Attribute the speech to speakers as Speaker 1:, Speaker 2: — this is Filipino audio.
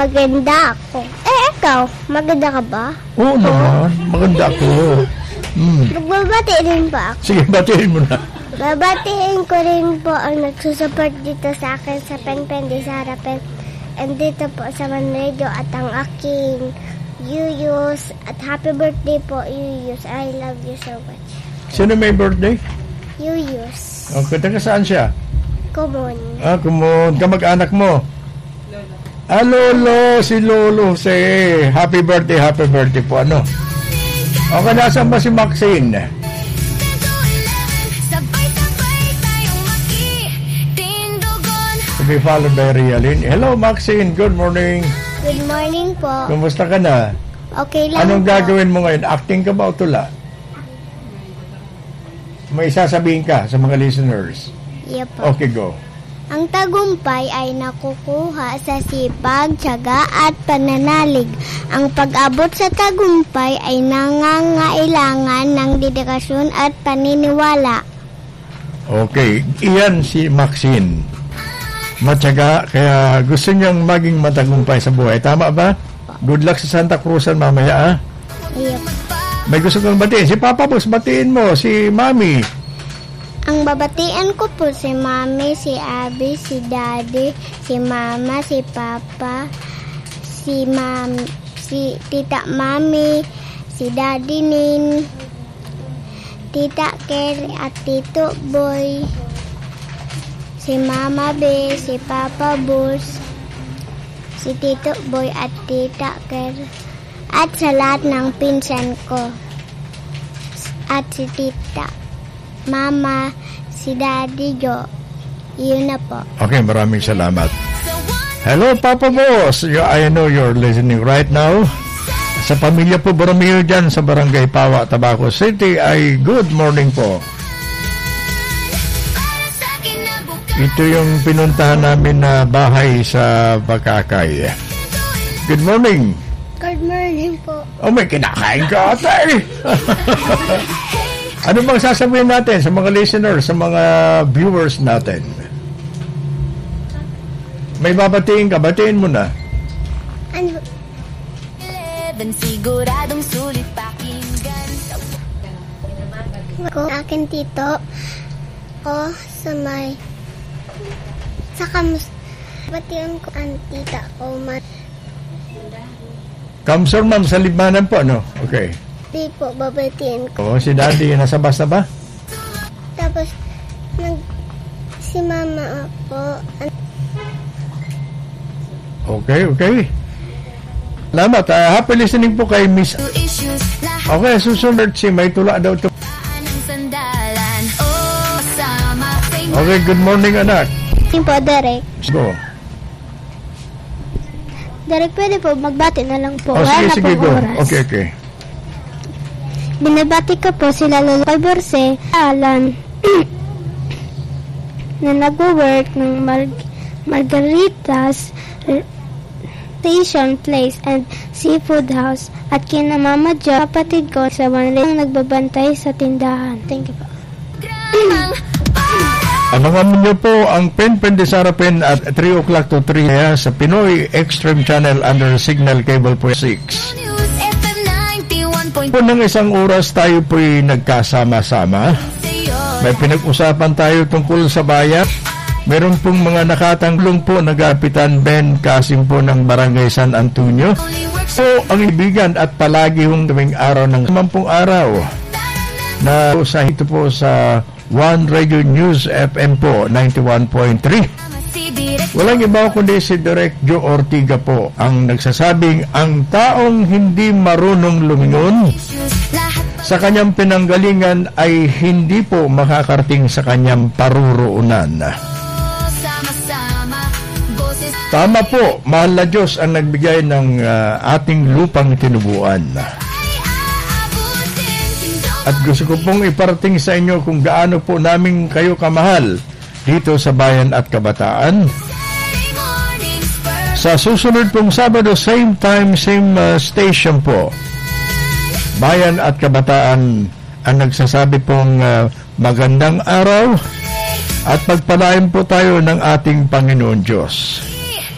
Speaker 1: Maganda ako. Ikaw, maganda ka ba?
Speaker 2: Oo naman, maganda ako.
Speaker 1: Magbabati rin ba ako?
Speaker 2: Sige, batiin mo na.
Speaker 1: Babatiin ko rin po ang nagsusupport dito sa akin sa Penpen de Sarapen. And dito po sa Manredo at ang aking Yuyus. At happy birthday po, Yuyus. I love you so much.
Speaker 2: Sino may birthday?
Speaker 1: Yuyus.
Speaker 2: Okay, taga saan siya?
Speaker 1: Kumon.
Speaker 2: Kumon. Kamag-anak mo? Lolo. Si Lolo. Say, happy birthday po. Ano? Okay, nasan ba si Maxine? To be followed by Rialyn. Hello, Maxine. Good morning.
Speaker 1: Good morning po.
Speaker 2: Kumusta ka na?
Speaker 1: Okay lang
Speaker 2: Anong
Speaker 1: po.
Speaker 2: gagawin mo ngayon? Acting ka ba o tula? May sasabihin ka sa mga listeners.
Speaker 1: Yep po.
Speaker 2: Okay, go.
Speaker 1: Ang tagumpay ay nakukuha sa sipag, tiyaga at pananalig. Ang pag-abot sa tagumpay ay nangangailangan ng dedikasyon at paniniwala.
Speaker 2: Okay, iyan si Maxine. Matyaga, kaya gusto niyang maging matagumpay sa buhay. Tama ba? Good luck sa Santa Cruzan mamaya, ah?
Speaker 1: Yep.
Speaker 2: May gusto kang batiin. Si Papa Boss, batiin mo. Si Mami.
Speaker 1: Ang babatian ko po si Mami, si Abby, si Daddy, si Mama, si Papa, si Tita Mami, si Daddy Nin, Tita Kerry at Tito Boy, si Mama B, si Papa Boss, si Tito Boy at Tita Kerry, at sa lahat ng pinsan ko, at si Tita Mama, si Daddy Joe. Yun na po.
Speaker 2: Okay, maraming salamat. Hello, Papa Boss. I know you're listening right now. Sa pamilya po Borromeo dyan sa Barangay Pawa, Tabaco City ay good morning po. Ito yung pinuntahan namin na bahay sa Bakakay. Good morning.
Speaker 1: Good morning po.
Speaker 2: Oh, may kinakain ka ata eh. Ano bang sasabihin natin sa mga listeners, sa mga viewers natin? May babatiin ka, batiin mo na.
Speaker 1: Ano?
Speaker 3: Siguradong sulit pakinggan.
Speaker 1: Ko akin tito o sa may sa kamus batian ko ang tita ko
Speaker 2: Kamsor ma'am sa Libanan po, ano? Okay.
Speaker 1: di po babatiin ko.
Speaker 2: Oo, si Daddy, nasa bus na ba?
Speaker 1: Tapos si mama po
Speaker 2: Okay. Salamat. Happy listening po kay Miss. Okay, susunod si may tula daw to. Okay, good morning anak.
Speaker 1: Hindi po, Derek.
Speaker 2: Go.
Speaker 1: Derek, pwede po magbati na lang po.
Speaker 2: Sige, go. Okay.
Speaker 1: Binabati ko po sila Lolo Borse, Alan, na nag-work ng Margaritas Station Place and Seafood House at kina Mama Jo, kapatid ko sa Manila nagbabantay sa tindahan. Thank you po.
Speaker 2: Abangan niyo po ang Penpen de Sarapen at 3 o'clock to 3 sa Pinoy Extreme Channel under Signal Cable po 6. Po ng isang oras tayo po'y nagkasama-sama. May pinag-usapan tayo tungkol sa bayan. Meron pong mga nakatanglong po na Kapitan Ben Kasim po ng Barangay San Antonio. So, ang ibigan at palagi hong gawing araw ng 10 araw na sa ito po sa One Radio News FM po 91.3. Walang iba kundi si Direk Joe Ortiga po ang nagsasabing ang taong hindi marunong lumingon sa kanyang pinanggalingan ay hindi po makakarating sa kanyang paruroonan. Tama po, mahal na Diyos ang nagbigay ng ating lupang tinubuan. At gusto ko pong iparating sa inyo kung gaano po namin kayo kamahal dito sa Bayan at Kabataan. Sa susunod pong Sabado, same time, same station po. Bayan at Kabataan ang nagsasabi pong magandang araw at pagpalain po tayo ng ating Panginoon Diyos.